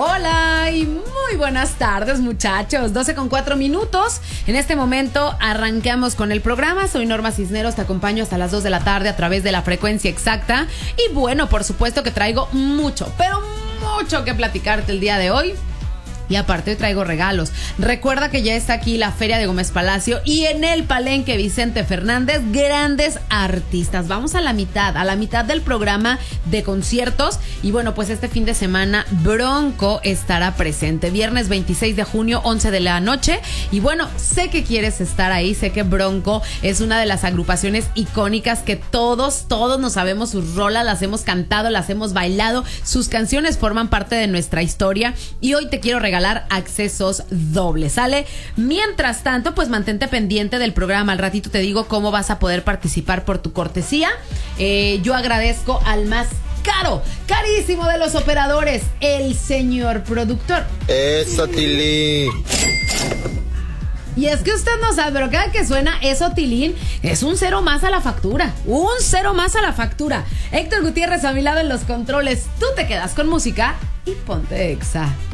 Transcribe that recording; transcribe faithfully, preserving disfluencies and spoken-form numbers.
Hola y muy buenas tardes, muchachos. doce con cuatro minutos. En este momento arrancamos con el programa. Soy Norma Cisneros, te acompaño hasta las dos de la tarde a través de la frecuencia exacta. Y bueno, por supuesto que traigo mucho, pero mucho que platicarte el día de hoy. Y aparte traigo regalos. Recuerda que ya está aquí la Feria de Gómez Palacio y en el Palenque Vicente Fernández, grandes artistas. Vamos a la mitad, a la mitad del programa de conciertos. Y bueno, pues este fin de semana Bronco estará presente. Viernes veintiséis de junio, once de la noche. Y bueno, sé que quieres estar ahí. Sé que Bronco es una de las agrupaciones icónicas que todos, todos nos sabemos sus rolas, las hemos cantado, las hemos bailado. Sus canciones forman parte de nuestra historia. Y hoy te quiero regalar accesos dobles, ¿sale? Mientras tanto, pues mantente pendiente del programa. Al ratito te digo cómo vas a poder participar por tu cortesía. Eh, yo agradezco al más caro, carísimo de los operadores, el señor productor. Eso, Tilín. Y es que usted no sabe, pero cada que suena eso, Tilín, es un cero más a la factura. Un cero más a la factura. Héctor Gutiérrez a mi lado en los controles. Tú te quedas con música y ponte Exa.